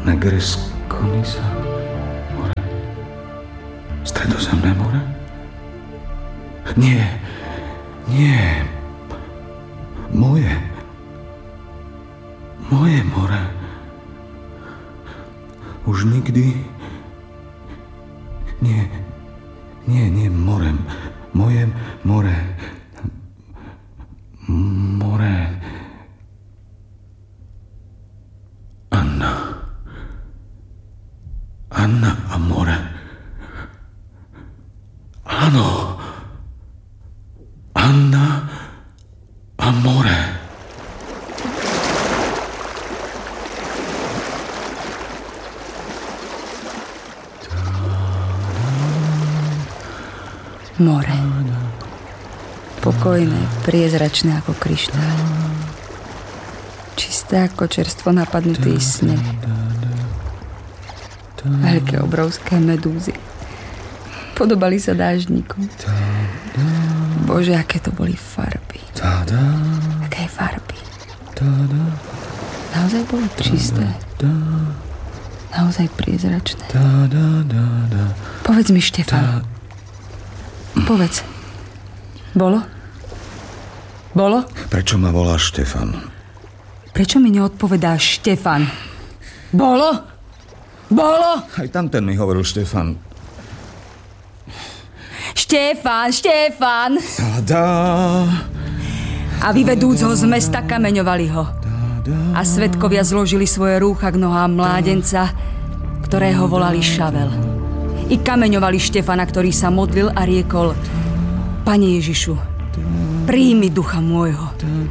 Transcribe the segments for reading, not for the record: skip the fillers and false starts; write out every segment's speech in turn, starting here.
Negreskonisa more. Stredozemné more? Nie. Moje more. Už nikdy. Nie, more. Moje more. Anna a more. Áno. Anna a more. More. Pokojné, priezračné ako kryštál. Čisté ako čerstvo napadnutý sneh. Veľké, obrovské medúzy. Podobali sa dáždnikom. Bože, aké to boli farby. Aké farby. Naozaj boli čisté. Naozaj priezračné. Povedz mi, Štefan. Povedz. Bolo? Prečo ma voláš Štefan? Prečo mi neodpovedáš Štefan? Bolo? Aj tam ten mi hovoril Štefan. Štefan! A vyvedúc ho z mesta, kameňovali ho. A svedkovia zložili svoje rúcha k nohám mládenca, ktorého volali Šavel. I kameňovali Štefana, ktorý sa modlil a riekol: Pane Ježišu, príjmi ducha môjho.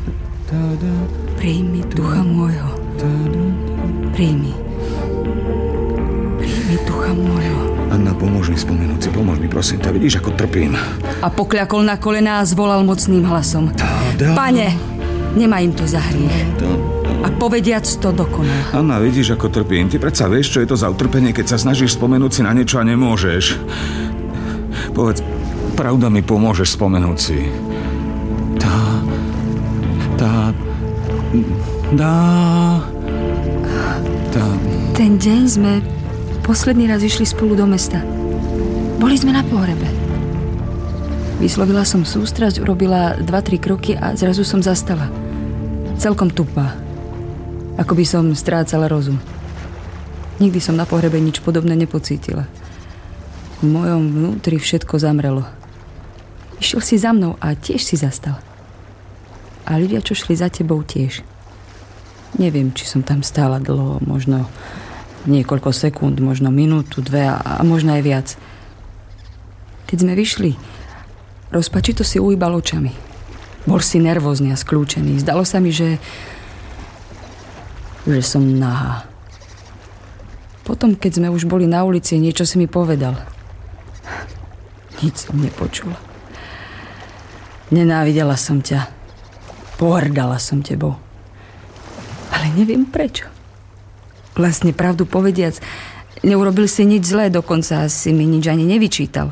Príjmi ducha môjho. Príjmi ducha môjho. Anna, pomôž mi spomenúť si, pomôž mi, prosím ťa, vidíš, ako trpím. A pokľakol na kolená a zvolal mocným hlasom: Pane, nemaj im to za hriech. A povediac to dokonal. Anna, vidíš, ako trpím. Ty predsa vieš, čo je to za utrpenie, keď sa snažíš spomenúť si na niečo a nemôžeš. Povedz, pravda mi pomôžeš spomenúť si. Ten deň sme posledný raz išli spolu do mesta. Boli sme na pohrebe. Vyslovila som sústrasť, urobila 2-3 kroky a zrazu som zastala. Celkom tupá. Ako by som strácala rozum. Nikdy som na pohrebe nič podobné nepocítila. V mojom vnútri všetko zamrelo. Išiel si za mnou a tiež si zastal. A ľudia, čo šli za tebou, tiež. Neviem, či som tam stála dlho, možno niekoľko sekúnd, možno minútu, 2 a možno aj viac. Keď sme vyšli, rozpačito si uhýbal očami. Bol si nervózny a skľúčený. Zdalo sa mi, že som nahá. Potom, keď sme už boli na ulici, niečo si mi povedal. Nič som nepočula. Nenávidela som ťa. Pohrdala som tebou. Ale neviem prečo. Vlastne pravdu povediac, neurobil si nič zlé, dokonca si mi nič ani nevyčítal.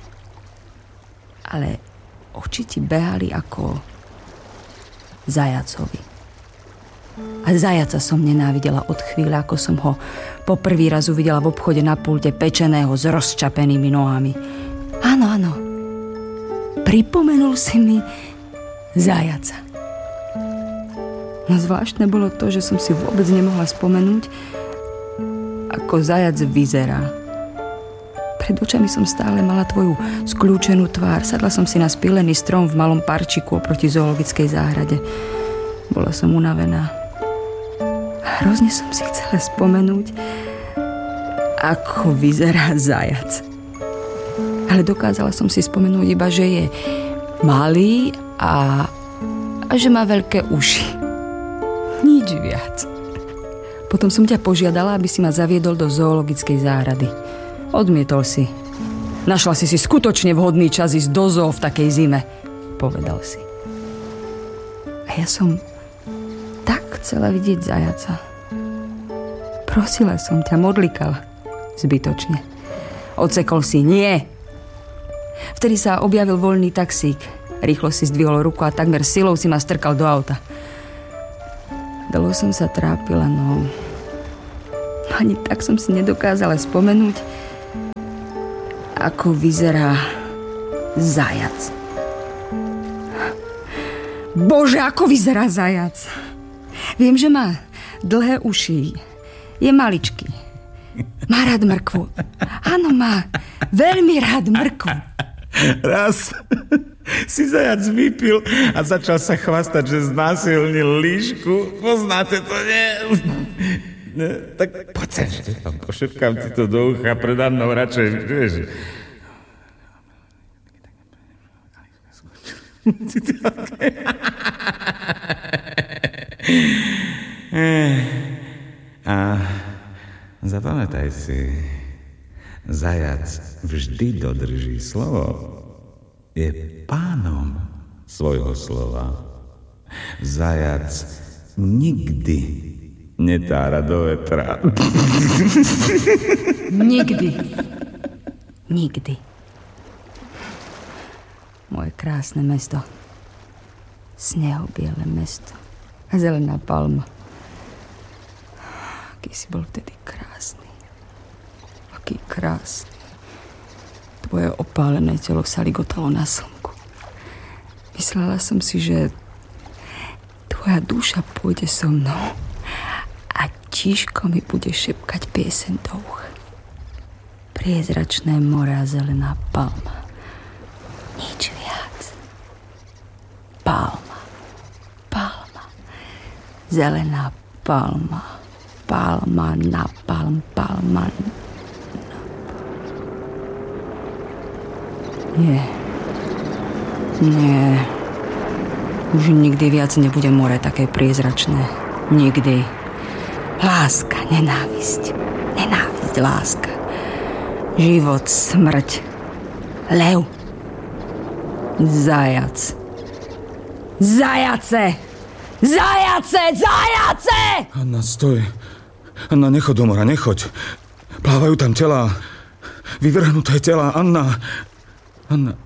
Ale oči ti behali ako zajacovi. A zajaca som nenávidela od chvíle, ako som ho po prvý raz uvidela v obchode na pulte pečeného s rozčapenými nohami. Áno, áno. Pripomenul si mi zajaca. No zvláštne bolo to, že som si vôbec nemohla spomenúť, ako zajac vyzerá. Pred očami som stále mala tvoju skľúčenú tvár. Sadla som si na spílený strom v malom parčiku oproti zoologickej záhrade. Bola som unavená. Hrozne som si chcela spomenúť, ako vyzerá zajac. Ale dokázala som si spomenúť iba, že je malý a že má veľké uši. Nič viac. Potom som ťa požiadala, aby si ma zaviedol do zoologickej záhrady. Odmietol si. Našla si skutočne vhodný čas ísť do zoo v takej zime, povedal si. A ja som tak chcela vidieť zajaca. Prosila som ťa, modlikala. Zbytočne. Odsekol si nie. Vtedy sa objavil voľný taxík. Rýchlo si zdvihol ruku a takmer silou si ma strkal do auta. Dlho som sa trápila, no Ani tak som si nedokázala spomenúť, ako vyzerá zajac. Bože, ako vyzerá zajac. Viem, že má dlhé uši. Je maličký. Má rád mrkvu. Áno, má veľmi rád mrkvu. Raz si zajac vypil a začal sa chvastať, že znásilnil líšku. Poznáte to, nie? Tak poď sem, Štefan, pošepkám ti to do ucha pred Annou radšej, vieš. A zapamätaj si, zajac vždy dodrží slovo. Je pánom svojho slova. Zajac nikdy netára do vetra. Nikdy. Nikdy. Moje krásne mesto. Snehobiele mesto. A zelená palma. Aký si bol vtedy krásny. Aký krásny. Tvoje opálené telo sa ligotalo na slnku. Myslela som si, že tvoja duša pôjde so mnou a tiško mi bude šepkať pieseň do ucha. Priezračné more a zelená palma. Nič viac. Palma. Palma. Zelená palma. Palma na palm. Palma na... Nie. Nie. Už nikdy viac nebude more také priezračné. Nikdy. Láska, nenávisť. Nenávisť, láska. Život, smrť. Lev. Zajac. Zajace! Zajace! Zajace! Anna, stoj. Anna, nechoď do mora, nechoď. Plávajú tam telá. Vyvrhnuté telá. Anna.